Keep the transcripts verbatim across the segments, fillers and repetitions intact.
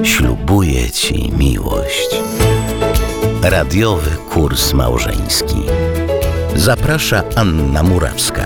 Ślubuję Ci miłość. Radiowy kurs małżeński. Zaprasza Anna Murawska.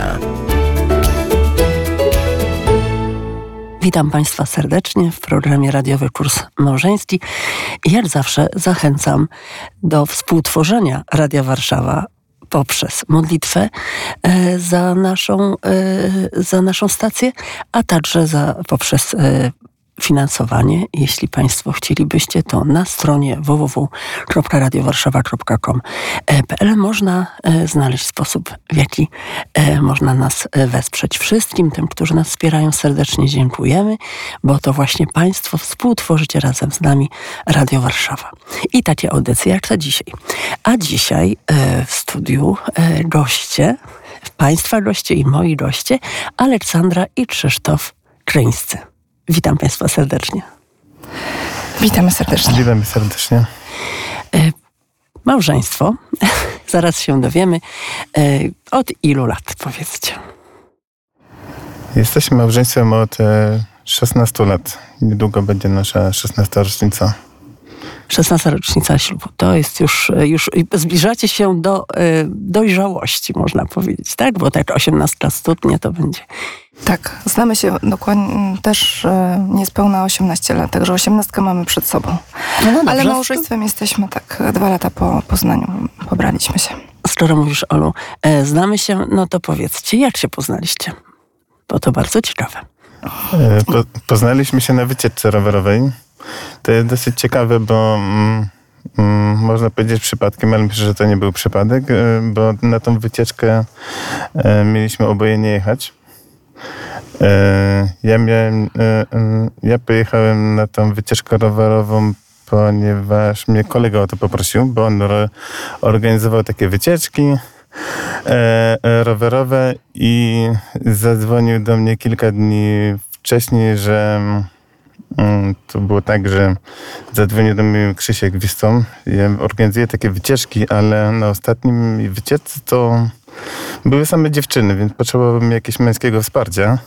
Witam Państwa serdecznie w programie Radiowy Kurs Małżeński. I jak zawsze zachęcam do współtworzenia Radia Warszawa poprzez modlitwę e, za, naszą, e, za naszą stację, a także za, poprzez e, finansowanie. Jeśli Państwo chcielibyście, to na stronie w w w kropka radio warszawa kropka com kropka p l można e, znaleźć sposób, w jaki e, można nas wesprzeć. Wszystkim tym, którzy nas wspierają, serdecznie dziękujemy, bo to właśnie Państwo współtworzycie razem z nami Radio Warszawa. I takie audycje jak ta dzisiaj. A dzisiaj e, w studiu e, goście, Państwa goście i moi goście, Aleksandra i Krzysztof Kryńscy. Witam Państwa serdecznie. Witamy serdecznie. Witamy serdecznie. E, małżeństwo, zaraz się dowiemy. E, od ilu lat, powiedzcie? Jesteśmy małżeństwem od e, szesnastu lat. Niedługo będzie nasza szesnasta rocznica. szesnasta rocznica ślubu. To jest już, już zbliżacie się do e, dojrzałości, można powiedzieć, tak? Bo tak osiemnastka studnie to będzie. Tak, znamy się dokładnie też e, niespełna osiemnaście lat, także osiemnastkę mamy przed sobą. No, no ale małżeństwem jesteśmy tak dwa lata po poznaniu, pobraliśmy się. Skoro mówisz, Olu, e, znamy się, no to powiedzcie, jak się poznaliście? Bo to bardzo ciekawe. E, po, poznaliśmy się na wycieczce rowerowej. To jest dosyć ciekawe, bo mm, mm, można powiedzieć przypadkiem, ale myślę, że to nie był przypadek, e, bo na tą wycieczkę e, mieliśmy oboje nie jechać. E, ja miałem, e, e, ja pojechałem na tą wycieczkę rowerową, ponieważ mnie kolega o to poprosił, bo on ro, organizował takie wycieczki e, e, rowerowe i zadzwonił do mnie kilka dni wcześniej, że mm, to było tak, że zadzwonił do mnie Krzysiek, wiesz co, ja organizuję takie wycieczki, ale na ostatnim wycieczce to były same dziewczyny, więc potrzebowałem jakiegoś męskiego wsparcia,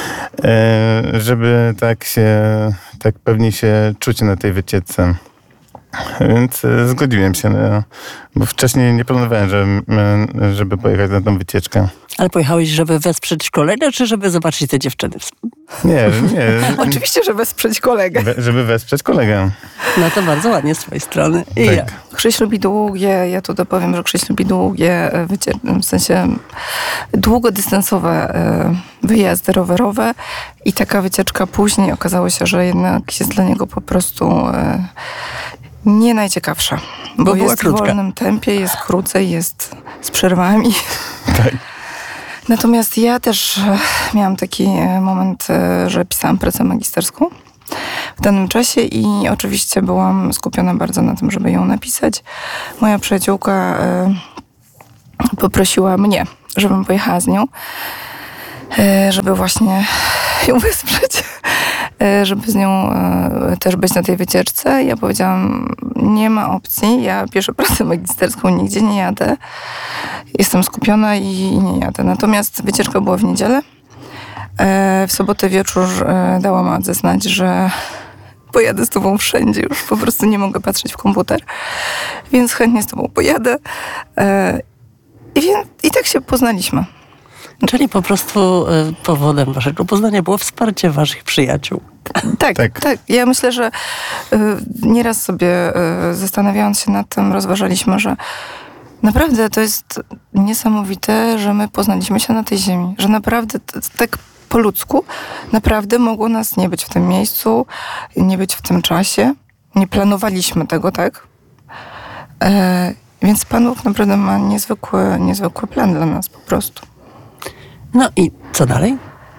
żeby tak się, tak pewnie się czuć na tej wycieczce. Więc zgodziłem się, bo wcześniej nie planowałem, żeby, żeby pojechać na tą wycieczkę. Ale pojechałeś, żeby wesprzeć kolegę, czy żeby zobaczyć te dziewczyny? Nie, nie. Oczywiście, żeby wesprzeć kolegę. We, żeby wesprzeć kolegę. No to bardzo ładnie z twojej strony. I tak. ja. Krzyś lubi długie, ja tu dopowiem, że Krzyś lubi długie, wycie- w sensie długodystansowe wyjazdy rowerowe i taka wycieczka później okazało się, że jednak jest dla niego po prostu nie najciekawsza. Bo, bo jest krótka. w wolnym tempie, jest krócej, jest z przerwami. Tak. Natomiast ja też miałam taki moment, że pisałam pracę magisterską w danym czasie i oczywiście byłam skupiona bardzo na tym, żeby ją napisać. Moja przyjaciółka poprosiła mnie, żebym pojechała z nią, żeby właśnie ją wesprzeć, żeby z nią też być na tej wycieczce. Ja powiedziałam, nie ma opcji, ja piszę pracę magisterską, nigdzie nie jadę. Jestem skupiona i nie jadę. Natomiast wycieczka była w niedzielę. W sobotę wieczór dałam Adze znać, że pojadę z tobą wszędzie. Już po prostu nie mogę patrzeć w komputer. Więc chętnie z tobą pojadę. I, i tak się poznaliśmy. Czyli po prostu y, powodem waszego poznania było wsparcie waszych przyjaciół. Tak, tak, tak. Ja myślę, że y, nieraz sobie y, zastanawiając się nad tym, rozważaliśmy, że naprawdę to jest niesamowite, że my poznaliśmy się na tej ziemi. Że naprawdę t- tak po ludzku naprawdę mogło nas nie być w tym miejscu, nie być w tym czasie. Nie planowaliśmy tego, tak? E, więc Pan Bóg naprawdę ma niezwykły, niezwykły plan dla nas po prostu. No i co dalej?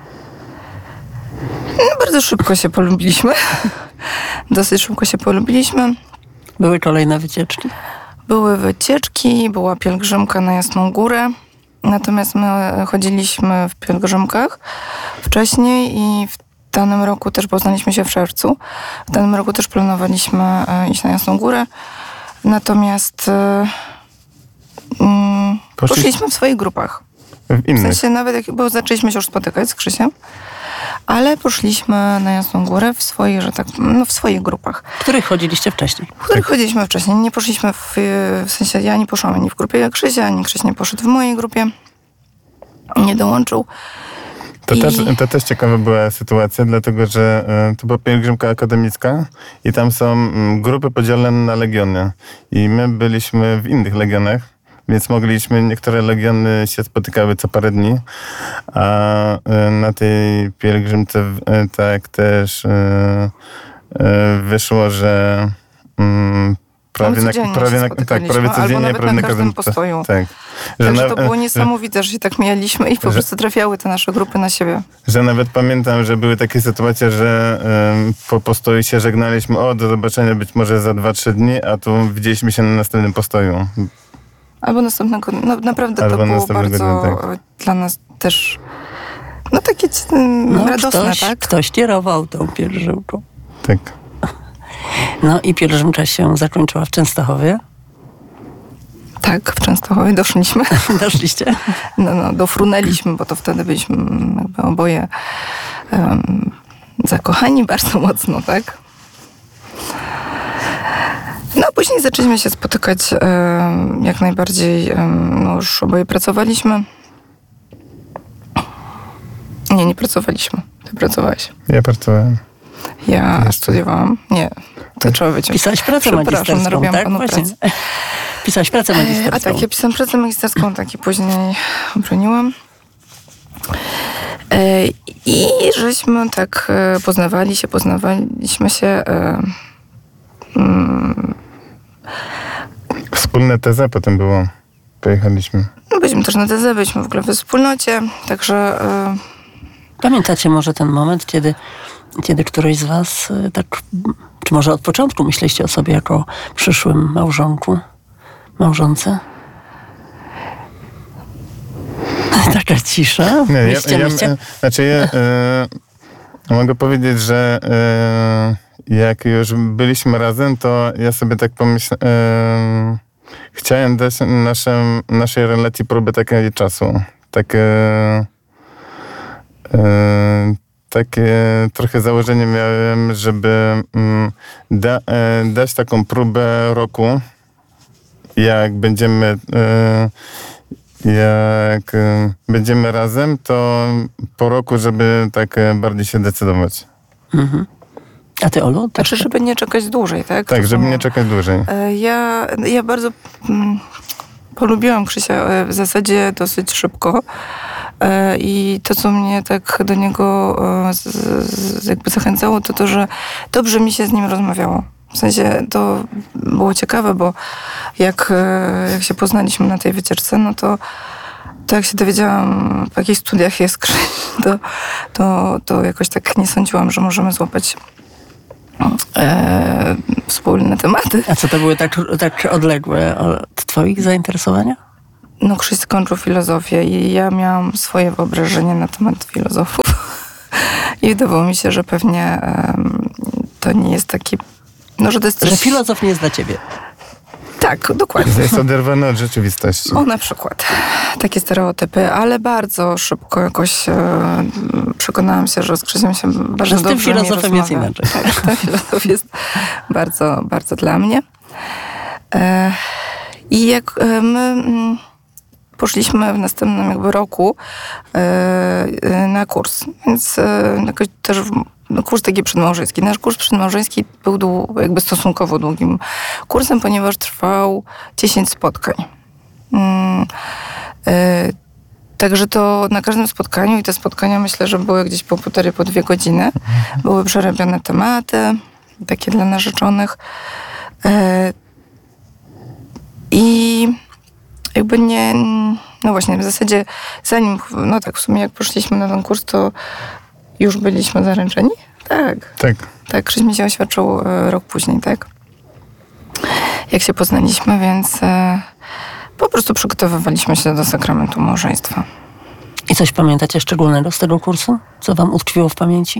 No, bardzo szybko się polubiliśmy. Dosyć szybko się polubiliśmy. Były kolejne wycieczki? Były wycieczki, była pielgrzymka na Jasną Górę. Natomiast my chodziliśmy w pielgrzymkach wcześniej i w danym roku też poznaliśmy się w czerwcu. W danym roku też planowaliśmy iść na Jasną Górę. Natomiast mm, poszliśmy w swoich grupach. W W innych. sensie nawet, jak, bo zaczęliśmy się już spotykać z Krzysiem, ale poszliśmy na Jasną Górę w swojej, że tak, no w swoich grupach, W których chodziliście wcześniej? w których chodziliśmy wcześniej. Nie poszliśmy w, w sensie, ja nie poszłam ani w grupie Krzysia, ani Krzyś nie poszedł w mojej grupie. Nie dołączył. To, I- też, to też ciekawa była sytuacja, dlatego że e, to była pielgrzymka akademicka i tam są mm, grupy podzielone na legiony. I my byliśmy w innych legionach, więc mogliśmy, niektóre legiony się spotykały co parę dni, a e, na tej pielgrzymce e, tak też e, e, wyszło, że mm, prawie na, codziennie prawie się na, tak, spotykaliśmy, prawie albo codziennie, nawet prawie na na każdym każdym postoju. Tak. Że Także na- to było że- niesamowite, że się tak mijaliśmy i po że- prostu trafiały te nasze grupy na siebie. Że nawet pamiętam, że były takie sytuacje, że um, po postoju się żegnaliśmy, o, do zobaczenia być może za dwa trzy dni, a tu widzieliśmy się na następnym postoju. Albo następnego, no naprawdę Albo to było następnego bardzo dnia, tak. dla nas też, no takie mm, No, radosne, ktoś, tak? ktoś kierował tą pielgrzymką. Tak. No i pielgrzymka się zakończyła w Częstochowie. Tak, w Częstochowie doszliśmy. Doszliście? No, no, dofrunęliśmy, bo to wtedy byliśmy jakby oboje um, zakochani bardzo mocno, tak? No, a później zaczęliśmy się spotykać um, jak najbardziej, um, no już oboje pracowaliśmy. Nie, nie pracowaliśmy. Ty pracowałeś. Ja pracowałem. Ja Jeszcze. studiowałam. Nie, to trzeba wyciąć. Pisałaś pracę Przepraszam, magisterską, narobiłam tak? panu Właśnie. pracę. Pisałaś pracę magisterską. A tak, ja pisałam pracę magisterską, tak i później obroniłam. E, I żeśmy tak e, poznawali się, poznawaliśmy się. E, mm, Wspólne teze potem było. Pojechaliśmy. no byliśmy też na T Z, byliśmy w ogóle we wspólnocie, także e, Pamiętacie może ten moment, kiedy, kiedy któryś z was y, tak, czy może od początku myśleliście o sobie jako przyszłym małżonku, małżonce? Taka cisza. Nie, ja, Myślcie, ja, myślcie. znaczy ja e, mogę powiedzieć, że e, jak już byliśmy razem, to ja sobie tak pomyślałem, e, chciałem dać naszym, naszej relacji próbę takiego czasu. Takie, e, takie trochę założenie miałem, żeby mm, da, e, dać taką próbę roku, jak będziemy e, jak e, będziemy razem, to po roku, żeby tak e, bardziej się decydować. Mhm. A ty, Olu? Też znaczy, żeby nie czekać dłużej, tak? Tak, To żeby są- nie czekać dłużej. E, Ja, ja bardzo mm, polubiłam Krzysia e, w zasadzie dosyć szybko. E, I to, co mnie tak do niego e, z, z, jakby zachęcało, to to, że dobrze mi się z nim rozmawiało. W sensie to było ciekawe, bo jak, e, jak się poznaliśmy na tej wycieczce, no to, to jak się dowiedziałam, w jakich studiach jest Krzyś, to, to, to jakoś tak nie sądziłam, że możemy złapać e, wspólne tematy. A co to były tak, tak odległe od twoich zainteresowania? No, Krzyś skończył filozofię i ja miałam swoje wyobrażenie na temat filozofów. I wydawało mi się, że pewnie um, to nie jest taki... No, że to jest coś... Że filozof nie jest dla ciebie. Tak, dokładnie. Że jest oderwane od rzeczywistości. O, na przykład. Takie stereotypy, ale bardzo szybko jakoś e, przekonałam się, że z Krzysiem się bardzo Że z tym dobrze mi filozofem jest rozmawia. inaczej. Tak, ten filozof jest bardzo, bardzo dla mnie. E, I jak e, my mm, poszliśmy w następnym jakby roku e, e, na kurs, więc e, jakoś też w- no, kurs taki przedmałżeński. Nasz kurs przedmałżeński był dłu, jakby stosunkowo długim kursem, ponieważ trwał dziesięć spotkań. Mm, e, Także to na każdym spotkaniu, i te spotkania myślę, że były gdzieś po półtorej, po dwie godziny, były przerabiane tematy, takie dla narzeczonych. E, I jakby nie, no właśnie, w zasadzie zanim, no tak, w sumie jak poszliśmy na ten kurs, to już byliśmy zaręczeni? Tak. Tak. Tak, Krzyś mi się oświadczył e, rok później, tak? Jak się poznaliśmy, więc e, po prostu przygotowywaliśmy się do sakramentu małżeństwa. I coś pamiętacie szczególnego z tego kursu? Co wam utkwiło w pamięci?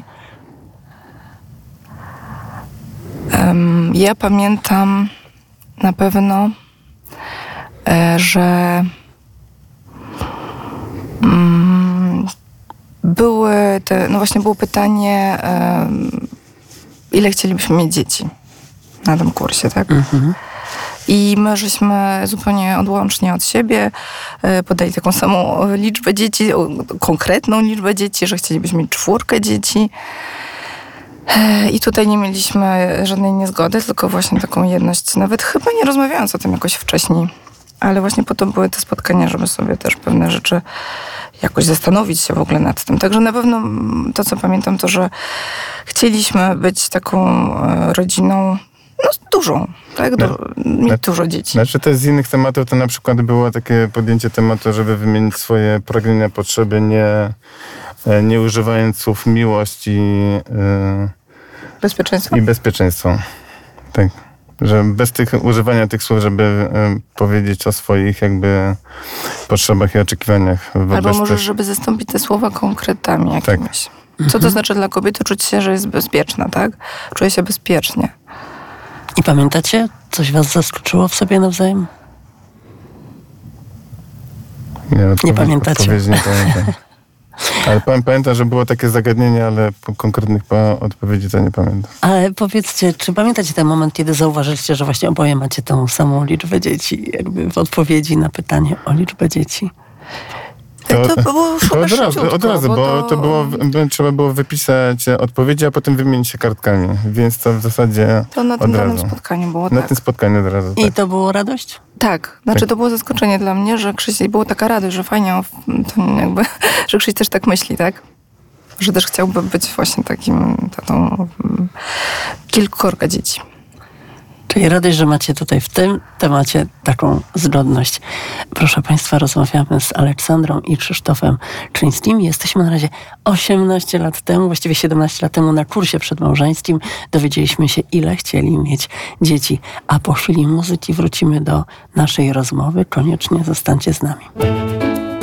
Em, ja pamiętam na pewno, e, że były te, no właśnie było pytanie, um, ile chcielibyśmy mieć dzieci na tym kursie, tak? Mhm. I my żeśmy zupełnie odłącznie od siebie podali taką samą liczbę dzieci, konkretną liczbę dzieci, że chcielibyśmy mieć czwórkę dzieci. I tutaj nie mieliśmy żadnej niezgody, tylko właśnie taką jedność, nawet chyba nie rozmawiając o tym jakoś wcześniej. Ale właśnie po to były te spotkania, żeby sobie też pewne rzeczy jakoś zastanowić się w ogóle nad tym. Także na pewno to, co pamiętam, to, że chcieliśmy być taką rodziną no, dużą, tak? Do, mieć no, dużo dzieci. Znaczy też z innych tematów to na przykład było takie podjęcie tematu, żeby wymienić swoje pragnienia, potrzeby, nie, nie używając słów miłość i, yy, bezpieczeństwo. i bezpieczeństwo. Tak. Że bez tych, używania tych słów, żeby y, powiedzieć o swoich jakby potrzebach i oczekiwaniach. Albo może, też... żeby zastąpić te słowa konkretami jakimiś. Tak. Co to znaczy dla kobiety? Czuć się, że jest bezpieczna, tak? Czuje się bezpiecznie. I pamiętacie? Coś was zaskoczyło w sobie nawzajem? Nie, odpowiedź, nie pamiętacie. Odpowiedź nie pamiętam. Ale pamiętam, że było takie zagadnienie, ale konkretnych odpowiedzi to nie pamiętam. Ale powiedzcie, czy pamiętacie ten moment, kiedy zauważyliście, że właśnie oboje macie tą samą liczbę dzieci, jakby w odpowiedzi na pytanie o liczbę dzieci? To, to było to od razu, od razu bo, bo to, to było, trzeba było wypisać odpowiedzi, a potem wymienić się kartkami. Więc to w zasadzie To na tym od danym razu. spotkaniu było Na tak. tym spotkaniu od razu, I tak. to było radość? Tak. Znaczy tak. to było zaskoczenie dla mnie, że Krzyś, i było taka radość, że fajnie, to jakby, że Krzyś też tak myśli, tak? Że też chciałby być właśnie takim tatą kilkorga dzieci. Czyli radość, że macie tutaj w tym temacie taką zgodność. Proszę Państwa, rozmawiamy z Aleksandrą i Krzysztofem Czyńskim. Jesteśmy na razie osiemnaście lat temu, właściwie siedemnaście lat temu na kursie przedmałżeńskim. Dowiedzieliśmy się, ile chcieli mieć dzieci. A po chwili muzyki wrócimy do naszej rozmowy. Koniecznie zostańcie z nami.